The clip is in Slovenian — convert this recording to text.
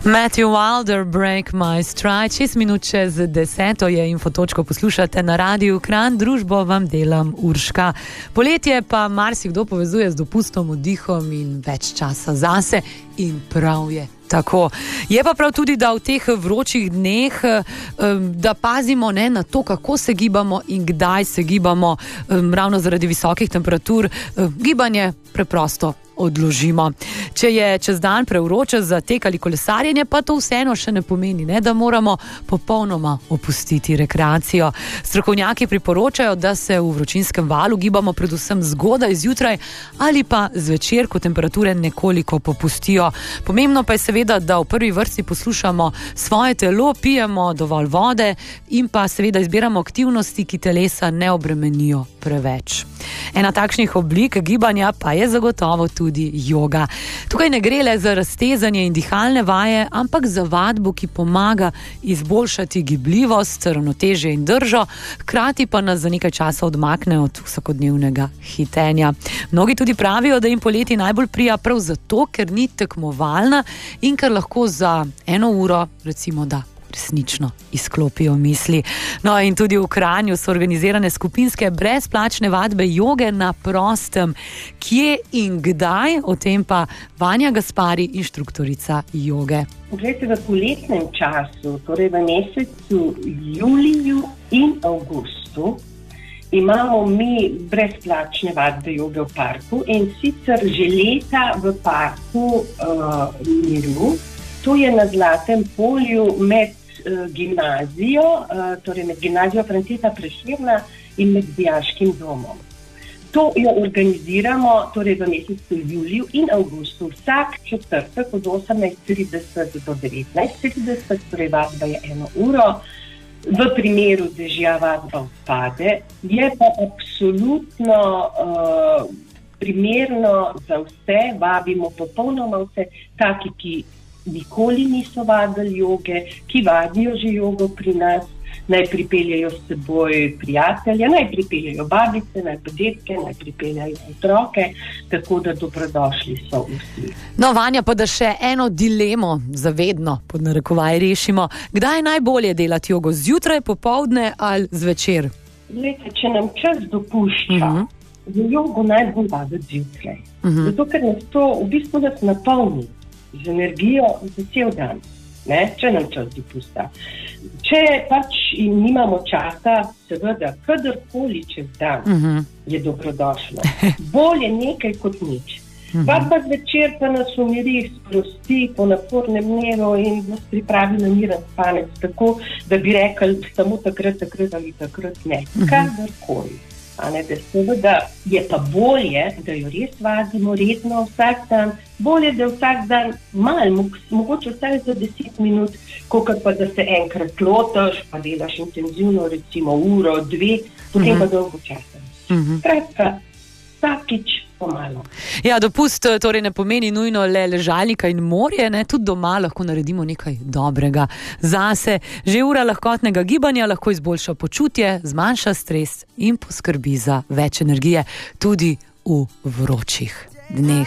Matthew Wilder, Break My Stride. 6 minut čez 10 je Infotočko, poslušate na Radiu Kranj, družbo vam delam Urška. Poletje pa marsikdo povezuje z dopustom, oddihom in več časa zase in prav je tako. Je pa prav tudi, da v teh vročih dneh, da pazimo na to, kako se gibamo in kdaj se gibamo, ravno zaradi visokih temperatur, gibanje preprosto odložimo. Če je čez dan prevroče za tek ali kolesarjenje, pa to vseeno še ne pomeni, da moramo popolnoma opustiti rekreacijo. Strokovnjaki priporočajo, da se v vročinskem valu gibamo predvsem zgodaj zjutraj ali pa zvečer, ko temperature nekoliko popustijo. Pomembno pa je seveda, da v prvi vrsti poslušamo svoje telo, pijemo dovolj vode in pa seveda izbiramo aktivnosti, ki telesa ne obremenijo preveč. Ena takšnih oblik gibanja pa je zagotovo tudi joga. Tukaj ne gre le za raztezanje in dihalne vaje, ampak za vadbo, ki pomaga izboljšati gibljivost, ravnotežje in držo, hkrati pa nas za nekaj časa odmakne od vsakodnevnega hitenja. Mnogi tudi pravijo, da jim poleti najbolj prija prav zato, ker ni tekmovalna in ker lahko za 1 uro, recimo, da resnično izklopijo misli. No, in tudi v Kranju so organizirane skupinske brezplačne vadbe joge na prostem. Kje in kdaj? O tem pa Vanja Gaspari, inštruktorica joge. Poglejte, v poletnem času, torej v mesecu juliju in avgustu, imamo mi brezplačne vadbe joge v parku in sicer že leta v parku Miru. To je na Zlatem polju med gimnazijo, torej med gimnazijo Franceta Prešerna in med dijaškim domom. To jo organiziramo torej v mesecu juliju in avgustu, vsak četrtek od 18:30 do 19:30, torej vadba je 1 uro. V primeru dežja vadba odpade, je pa absolutno primerno za vse, vabimo popolnoma vse, taki, ki nikoli niso vadili joge, ki vadijo že jogo pri nas, naj pripeljajo s seboj prijatelje, naj pripeljajo babice, naj pa detke, naj pripeljajo otroke, tako da dobrodošli so vsi. No, Vanja, pa da še eno dilemo zavedno, pod narekovaj, rešimo. Kdaj je najbolje delati jogo? Zjutraj, popoldne ali zvečer? Glejte, če nam čas dopušča, za jogo najbolj vaditi zjutraj. Zato, ker nas to v bistvu nas napolni z energijo za cel dan, če nam čas dopusta. Če pač nimamo časa, seveda, kadarkoli čez dan je dobrodošlo. Bolje nekaj kot nič. Pa zvečer pa nas umiri, sprosti po napornem dnevu in nas pripravi na miren spanec, tako da bi rekli samo takrat ali takrat ne. Kadarkoli. Da seveda je pa bolje, da jo res vadimo redno vsak dan, bolje, da vsak dan malo, mogoče vsaj za 10 minut, kakor pa da se enkrat lotaš, pa delaš intenzivno, recimo 1 uro, 2, potem pa dolgo časa. Kratka, vsakič pomalo. Ja, dopust torej ne pomeni nujno le ležalnika in morje, tudi doma lahko naredimo nekaj dobrega zase. Že ura lahkotnega gibanja lahko izboljša počutje, zmanjša stres in poskrbi za več energije tudi v vročih dneh.